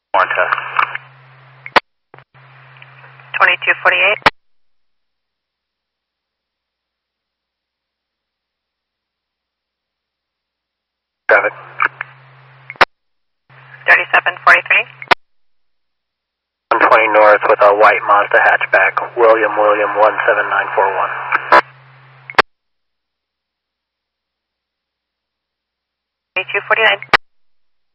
More test. 2248. Traffic. 3743. 120 north with a white Mazda hatchback, William 17941. 2249.